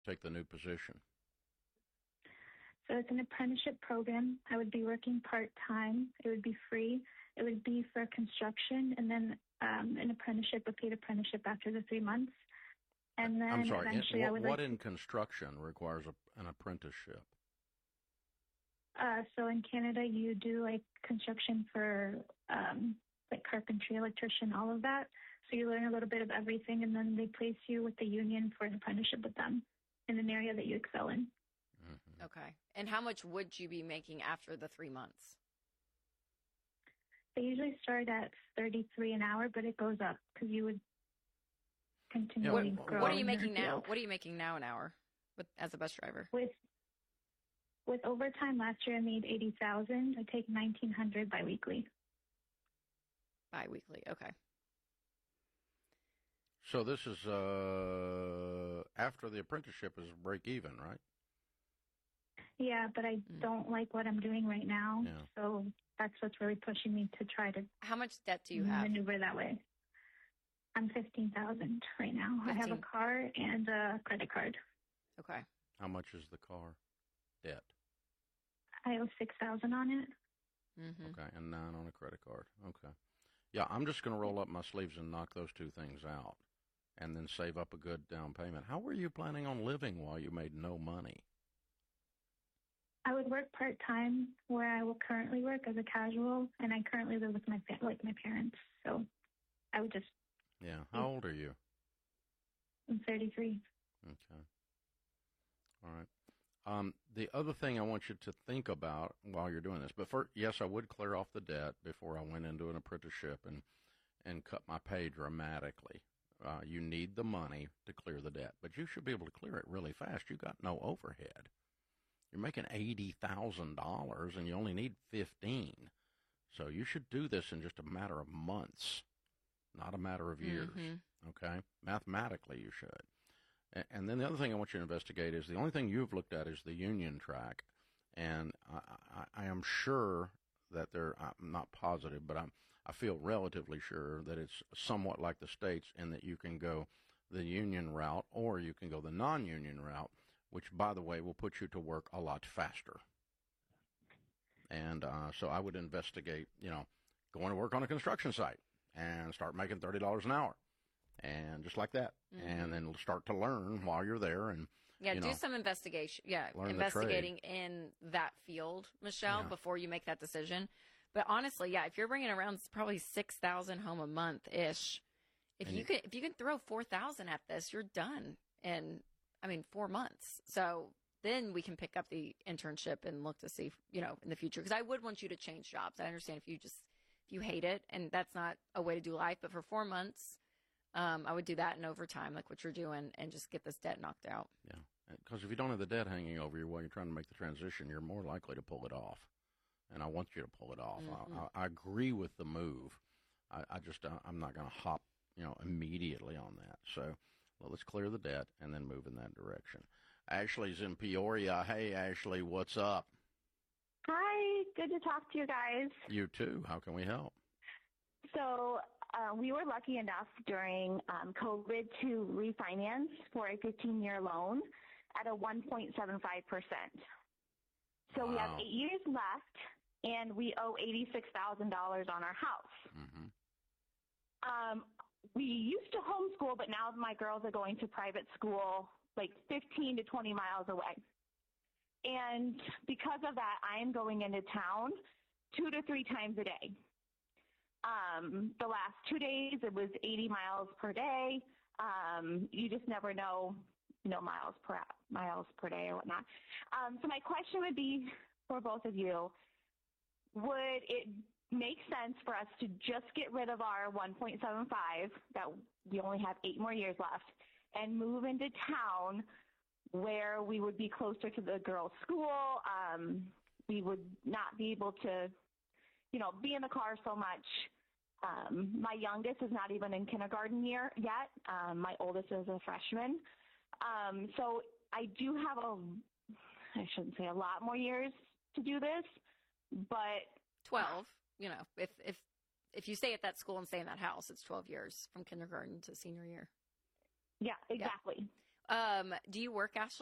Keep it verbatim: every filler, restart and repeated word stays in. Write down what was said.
take the new position? So it's an apprenticeship program. I would be working part-time. It would be free. It would be for construction, and then um, an apprenticeship, a paid apprenticeship after the three months. And then I'm sorry, eventually in, what, I would what like in construction requires a, an apprenticeship? Uh, so in Canada, you do like construction for um, like carpentry, electrician, all of that. So you learn a little bit of everything, and then they place you with the union for an apprenticeship with them in an area that you excel in. Mm-hmm. Okay. And how much would you be making after the three months? They usually start at thirty-three an hour, but it goes up because you would continually yeah, what, grow. What are you making now? Field. What are you making now an hour with as a bus driver? With with overtime last year, I made eighty thousand. I take nineteen hundred biweekly. Biweekly, okay. So this is uh, after the apprenticeship is break even, right? Yeah, but I mm. don't like what I'm doing right now. Yeah. So that's what's really pushing me to try to. How much debt do you have? Maneuver that way. I'm fifteen thousand right now. fifteen I have a car and a credit card. Okay. How much is the car debt? I owe six thousand on it. Mm-hmm. Okay, and nine on a credit card. Okay. Yeah, I'm just going to roll up my sleeves and knock those two things out, and then save up a good down payment. How were you planning on living while you made no money? I would work part-time where I will currently work as a casual, and I currently live with my fa- like my parents. So I would just... Yeah. How old are you? I'm thirty-three. Okay. All right. Um, the other thing I want you to think about while you're doing this, but first, yes, I would clear off the debt before I went into an apprenticeship and, and cut my pay dramatically. Uh, you need the money to clear the debt, but you should be able to clear it really fast. You got no overhead. You're making eighty thousand dollars and you only need fifteen. So you should do this in just a matter of months, not a matter of years. Mm-hmm. Okay? Mathematically, you should. And, and then the other thing I want you to investigate is the only thing you've looked at is the union track. And I, I, I am sure that they're, I'm not positive, but I'm, I feel relatively sure that it's somewhat like the states in that you can go the union route or you can go the non-union route, which, by the way, will put you to work a lot faster. And uh, so I would investigate, you know, going to work on a construction site and start making thirty dollars an hour. And just like that. Mm-hmm. And then start to learn while you're there. And Yeah, you do know, some investigation. Yeah, investigating in that field, Michelle, yeah. before you make that decision. But honestly, yeah, if you're bringing around probably six thousand home a month-ish, if and you, you can if you can throw four thousand at this, you're done in, I mean, four months. So then we can pick up the internship and look to see, you know, in the future. Because I would want you to change jobs. I understand if you just, if you hate it, and that's not a way to do life. But for four months, um, I would do that in overtime, like what you're doing, and just get this debt knocked out. Yeah. Because if you don't have the debt hanging over you while you're trying to make the transition, you're more likely to pull it off. And I want you to pull it off. Mm-hmm. I, I agree with the move. I, I just, uh, I'm not going to hop, you know, immediately on that. So well, let's clear the debt and then move in that direction. Ashley's in Peoria. Hey, Ashley, what's up? Hi, good to talk to you guys. You too. How can we help? So uh, we were lucky enough during um, COVID to refinance for a fifteen-year loan at a one point seven five percent. So wow. We have eight years left, and we owe eighty-six thousand dollars on our house. Mm-hmm. Um, we used to homeschool, but now my girls are going to private school like fifteen to twenty miles away. And because of that, I am going into town two to three times a day. Um, the last two days, it was eighty miles per day. Um, you just never know, you know, miles per miles per day or whatnot. Um, so my question would be for both of you: would it make sense for us to just get rid of our one point seven five, that we only have eight more years left, and move into town where we would be closer to the girls' school? Um, we would not be able to, you know, be in the car so much. Um, my youngest is not even in kindergarten year yet. Um, my oldest is a freshman. Um, so I do have a, I shouldn't say a lot more years to do this, but twelve. You know, if if if you stay at that school and stay in that house, it's twelve years from kindergarten to senior year. Yeah, exactly. Yeah. Um, do you work, Ashley?